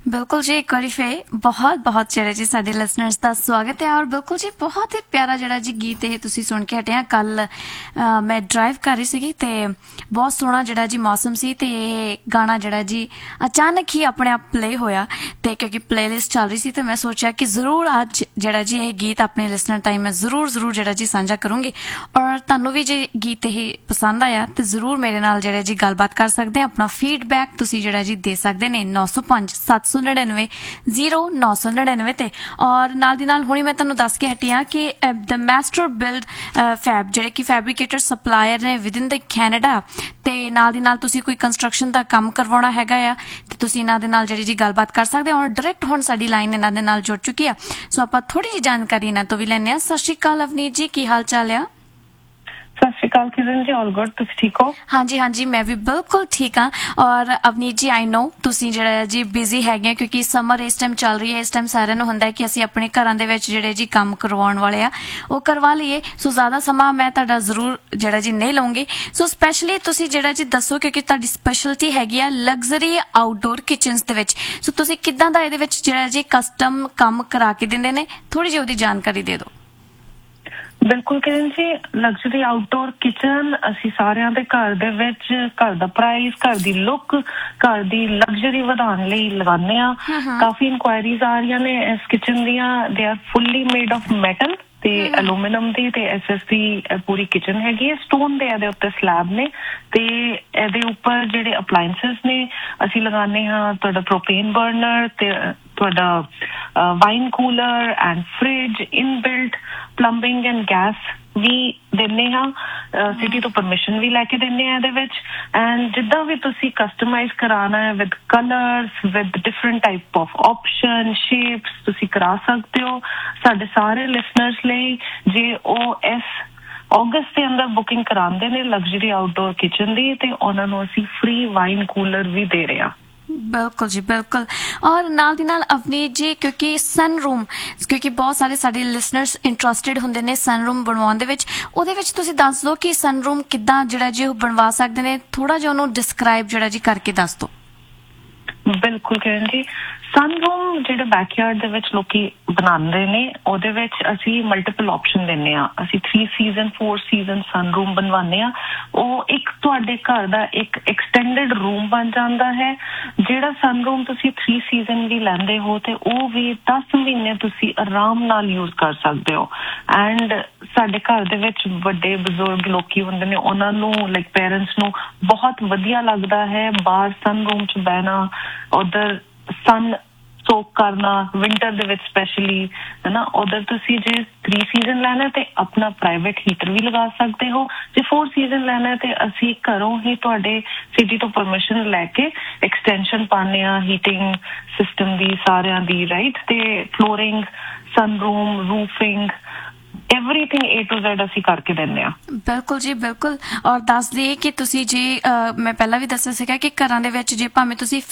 बिल्कुल जी, एक बारी फिर बहुत बहुत ਜਿਹੜੇ ਜੀ ਸਾਡੇ ਲਿਸਨਰਸ ਦਾ ਸਵਾਗਤ ਹੈ। ਔਰ ਬਿਲਕੁਲ ਜੀ ਬਹੁਤ ਹੀ ਪਿਆਰਾ ਜਿਹੜਾ ਜੀ ਗੀਤ ਇਹ ਤੁਸੀਂ ਸੁਣ ਕੇ ਹਟੇ ਆ। ਕੱਲ ਮੈਂ ਡਰਾਈਵ ਕਰ ਰਹੀ ਸੀਗੀ ਤੇ ਬਹੁਤ ਸੋਹਣਾ ਜਿਹੜਾ ਜੀ ਮੌਸਮ ਸੀ ਤੇ ਇਹ ਗਾਣਾ ਜਿਹੜਾ ਜੀ ਅਚਾਨਕ ਹੀ ਆਪਣੇ ਆਪ ਪਲੇ ਹੋਇਆ ਤੇ ਕਿਉਂਕਿ ਪਲੇਲਿਸਟ ਚੱਲ ਰਹੀ ਸੀ ਤੇ ਮੈਂ ਸੋਚਿਆ ਕਿ ਜ਼ਰੂਰ ਅੱਜ ਜਿਹੜਾ ਜੀ ਇਹ ਗੀਤ ਆਪਣੇ ਲਿਸਨਰ ਟਾਈਮ ਮੈਂ ਜ਼ਰੂਰ ਜਿਹੜਾ ਜੀ ਸਾਂਝਾ ਕਰੂੰਗੀ। ਔਰ ਤੁਹਾਨੂੰ ਵੀ ਜੇ ਗੀਤ ਇਹ ਪਸੰਦ ਆਇਆ ਤੇ ਜ਼ਰੂਰ ਮੇਰੇ ਨਾਲ ਜਿਹੜੇ ਜੀ ਗੱਲਬਾਤ ਕਰ ਸਕਦੇ ਆ। ਆਪਣਾ ਫੀਡਬੈਕ ਤੁਸੀਂ ਜਿਹੜਾ ਜੀ ਦੇ ਸਕਦੇ ਨੇ 905 799 0999 ਤੇ। ਔਰ ਨਾਲ ਦੀ ਨਾਲ ਹੁਣੇ ਮੈਂ ਤੁਹਾਨੂੰ ਦੱਸ ਕੇ ਹਟੀ ਹਾਂ ਕਿ ਦ ਮੈਸਟਰ ਬਿਲਡ ਫੈਬ ਜਿਹੜੇ ਕਿ ਫੈਬਰੀਕੇਟਰ ਸਪਲਾਇਰ ਨੇ ਵਿਦਿਨ ਦ ਕੈਨੇਡਾ ਤੇ ਨਾਲ ਦੀ ਨਾਲ ਤੁਸੀਂ ਕੋਈ ਕੰਸਟਰਕਸ਼ਨ ਦਾ ਕੰਮ ਕਰਵਾਉਣਾ ਹੈਗਾ ਆ ਤੇ ਤੁਸੀਂ ਇਹਨਾਂ ਦੇ ਨਾਲ ਜਿਹੜੀ ਜੀ ਗੱਲਬਾਤ ਕਰ ਸਕਦੇ ਹੋ। ਔਰ ਡਾਇਰੈਕਟ ਹੁਣ ਸਾਡੀ ਲਾਈਨ ਇਹਨਾਂ ਦੇ ਨਾਲ ਜੁੜ ਚੁੱਕੀ ਆ, ਸੋ ਆਪਾਂ ਥੋੜੀ ਜਿਹੀ ਜਾਣਕਾਰੀ ਇਹਨਾਂ ਤੋਂ ਵੀ ਲੈਣੇ ਆ। ਸਤਿ ਸ਼੍ਰੀ ਅਕਾਲ ਅਵਨੀਤ ਜੀ, ਕੀ ਹਾਲ ਚਾਲ ਆ? ਸਤਿ ਸ਼੍ਰੀ ਅਕਾਲ ਕਿਰਨ ਜੀ, ਆਲ ਗੁੱਡ, ਤੁਸੀਂ ਠੀਕ ਹੋ? ਹਾਂਜੀ ਮੈਂ ਵੀ ਬਿਲਕੁਲ ਠੀਕ ਹਾਂ। ਔਰ ਅਵਨੀਤ ਜੀ ਆਈ ਨੋ ਤੁਸੀਂ ਜਿਹੜਾ ਜੀ ਬਿਜ਼ੀ ਹੈਗੇ ਕਿਉਂਕਿ ਸਮਰ ਇਸ ਟਾਈਮ ਚੱਲ ਰਹੀ ਹੈ। ਇਸ ਟਾਈਮ ਸਾਰਿਆਂ ਨੂੰ ਹੁੰਦਾ ਕਿ ਅਸੀਂ ਆਪਣੇ ਘਰਾਂ ਦੇ ਵਿੱਚ ਜਿਹੜੇ ਜੀ ਕੰਮ ਕਰਵਾਉਣ ਵਾਲੇ ਆ ਉਹ ਕਰਵਾ ਲਈਏ, ਸੋ ਜ਼ਿਆਦਾ ਸਮਾਂ ਮੈਂ ਤੁਹਾਡਾ ਜ਼ਰੂਰ ਜਿਹੜਾ ਜੀ ਨਹੀਂ ਲਵਾਂਗੀ। ਸੋ ਸਪੈਸ਼ਲੀ ਤੁਸੀਂ ਜਿਹੜਾ ਜੀ ਦੱਸੋ ਕਿਉਂਕਿ ਤੁਹਾਡੀ ਸਪੈਸ਼ਲਟੀ ਹੈਗੀ ਆ ਲਗਜ਼ਰੀ ਆਊਟਡੋਰ ਕਿਚਨਸ ਦੇ ਵਿੱਚ, ਸੋ ਤੁਸੀਂ ਕਿੱਦਾਂ ਦਾ ਇਹਦੇ ਵਿੱਚ ਜਿਹੜਾ ਜੀ ਕਸਟਮ ਕੰਮ ਕਰਾ ਕੇ ਦਿੰਦੇ ਨੇ, ਥੋੜੀ ਜਿਹੀ ਉਹਦੀ ਜਾਣਕਾਰੀ ਦੇ ਦਿਓ। ਬਿਲਕੁਲ ਕਿਰਨ ਜੀ, ਲਗਜ਼ਰੀ ਆਊਟਡੋਰ ਕਿਚਨ ਅਸੀਂ ਸਾਰਿਆਂ ਦੇ ਘਰ ਦੇ ਵਿੱਚ ਘਰ ਦਾ ਪ੍ਰਾਈਸ, ਘਰ ਦੀ ਲੁੱਕ, ਘਰ ਦੀ ਲਗਜ਼ਰੀ ਵਧਾਉਣ ਲਈ ਲਗਾਉਂਦੇ ਆ। ਕਾਫੀ ਇਨਕੁਆਇਰੀਜ਼ ਆ ਰਹੀਆਂ ਨੇ ਇਸ ਕਿਚਨ ਦੀਆਂ। They are fully made of metal ਤੇ ਐਲੂਮੀਨੀਅਮ ਦੀ ਤੇ ਐਸਐਸ ਦੀ ਪੂਰੀ ਕਿਚਨ ਹੈਗੀ ਹੈ। ਸਟੋਨ ਦੇ ਇਹਦੇ ਉੱਤੇ ਸਲੈਬ ਨੇ ਤੇ ਇਹਦੇ ਉੱਪਰ ਜਿਹੜੇ ਅਪਲਾਈਐਂਸਸ ਨੇ ਅਸੀਂ ਲਗਾਉਂਦੇ ਹਾਂ। ਤੁਹਾਡਾ ਪ੍ਰੋਪੇਨ ਬਰਨਰ ਤੇ ਤੁਹਾਡਾ wine cooler and fridge, inbuilt plumbing and gas ਵੀ ਦਿੰਦੇ ਹਾਂ। ਸਿਟੀ ਤੋਂ ਪਰਮਿਸ਼ਨ ਵੀ ਲੈ ਕੇ ਦਿੰਦੇ ਹਾਂ ਇਹਦੇ ਵਿੱਚ। ਐਂਡ ਜਿੱਦਾਂ ਵੀ ਤੁਸੀਂ ਕਸਟਮਾਈਜ਼ ਕਰਾਉਣਾ ਹੈ with colours, with different type of option, shapes, ਤੁਸੀਂ ਕਰਾ ਸਕਦੇ ਹੋ। ਸਾਡੇ ਸਾਰੇ ਲਿਸਨਰਸ ਲਈ ਜੇ ਉਹ ਇਸ ਅਗਸਤ ਦੇ ਅੰਦਰ ਬੁਕਿੰਗ ਕਰਾਉਂਦੇ ਨੇ ਲਗਜ਼ਰੀ ਆਊਟਡੋਰ ਕਿਚਨ ਦੀ ਤੇ ਉਹਨਾਂ ਨੂੰ ਅਸੀਂ ਫ੍ਰੀ ਵਾਈਨ ਕੂਲਰ ਵੀ ਦੇ ਰਹੇ ਹਾਂ। ਬਿਲਕੁਲ ਜੀ ਬਿਲਕੁਲ। ਔਰ ਨਾਲ ਦੀ ਨਾਲ ਅਵਨੀਤ ਜੀ ਕਿਉਂਕਿ ਸਨਰੂਮ, ਕਿਉਂਕਿ ਬਹੁਤ ਸਾਰੇ ਸਾਡੇ ਲਿਸਨਰਸ ਇੰਟਰਸਟਿਡ ਹੁੰਦੇ ਨੇ ਸਨਰੂਮ ਬਣਵਾਉਣ ਦੇ ਵਿੱਚ, ਉਹਦੇ ਵਿੱਚ ਤੁਸੀਂ ਦੱਸ ਦਿਓ ਕਿ ਸਨਰੂਮ ਕਿੱਦਾਂ ਜਿਹੜਾ ਜੀ ਉਹ ਬਣਵਾ ਸਕਦੇ ਨੇ। ਥੋੜਾ ਜਿਹਾ ਉਹਨੂੰ ਡਿਸਕ੍ਰਾਈਬ ਜਿਹੜਾ ਜੀ ਕਰਕੇ ਦੱਸ ਦਿਓ। ਬਿਲਕੁਲ ਕਿਰਨ ਜੀ, ਸਨਰੂਮ ਜਿਹੜੇ ਬੈਕਯਾਰਡ ਦੇ ਵਿੱਚ ਲੋਕੀ ਬਣਾਉਂਦੇ ਨੇ ਉਹਦੇ ਵਿੱਚ ਅਸੀਂ ਮਲਟੀਪਲ ਆਪਸ਼ਨ ਦਿੰਦੇ ਆ। ਅਸੀਂ 3 ਸੀਜ਼ਨ 4 ਸੀਜ਼ਨ ਸਨਰੂਮ ਬਣਵਾਉਂਦੇ ਆ। ਉਹ ਇੱਕ ਤੁਹਾਡੇ ਘਰ ਦਾ ਇੱਕ ਐਕਸਟੈਂਡਡ ਰੂਮ ਬਣ ਜਾਂਦਾ ਹੈ। ਜਿਹੜਾ ਸਨਰੂਮ ਤੁਸੀਂ 3 ਸੀਜ਼ਨ ਵੀ ਲੈਂਦੇ ਹੋ ਤੇ ਉਹ ਵੀ 10 ਮਹੀਨੇ ਤੁਸੀਂ ਆਰਾਮ ਨਾਲ ਯੂਜ਼ ਕਰ ਸਕਦੇ ਹੋ। ਐਂਡ ਸਾਡੇ ਘਰ ਦੇ ਵਿੱਚ ਵੱਡੇ ਬਜ਼ੁਰਗ ਲੋਕੀ ਹੁੰਦੇ ਨੇ, ਉਹਨਾਂ ਨੂੰ ਲਾਈਕ ਪੇਰੈਂਟਸ ਨੂੰ ਬਹੁਤ ਵਧੀਆ ਲੱਗਦਾ ਹੈ ਬਾਹਰ ਸਨਰੂਮ 'ਚ ਬਹਿਣਾ, ਉਧਰ ਸਨ ਸੋਕ ਕਰਨਾ ਵਿੰਟਰ ਦੇ ਵਿੱਚ ਸਪੈਸ਼ਲੀ, ਹੈ ਨਾ। ਉਧਰ ਤੁਸੀਂ ਜੇ 3 ਸੀਜ਼ਨ ਲੈਣਾ ਤੇ ਆਪਣਾ ਪ੍ਰਾਈਵੇਟ ਹੀਟਰ ਵੀ ਲਗਾ ਸਕਦੇ ਹੋ। ਜੇ 4 ਸੀਜ਼ਨ ਲੈਣਾ ਤੇ ਅਸੀਂ ਘਰੋਂ ਹੀ ਤੁਹਾਡੇ ਸਿਟੀ ਤੋਂ ਪਰਮਿਸ਼ਨ ਲੈ ਕੇ ਐਕਸਟੈਂਸ਼ਨ ਪਾਉਂਦੇ ਹਾਂ ਹੀਟਿੰਗ ਸਿਸਟਮ ਦੀ ਸਾਰਿਆਂ ਦੀ, ਰਾਈਟ। ਤੇ flooring, ਸਨਰੂਮ, roofing, everything A to Z ਅਸੀਂ ਕਰਕੇ ਦਿੰਦੇ ਆ। ਬਿਲਕੁਲ ਜੀ ਬਿਲਕੁਲ। ਔਰ ਦੱਸ ਦਈਏ ਕਿ ਤੁਸੀਂ ਜੇ ਮੈਂ ਪਹਿਲਾਂ ਵੀ ਦੱਸਿਆ ਸੀਗਾ ਕਿ ਘਰਾਂ ਦੇ ਵਿੱਚ ਜੇ ਭਾਵੇਂ ਤੁਸੀਂ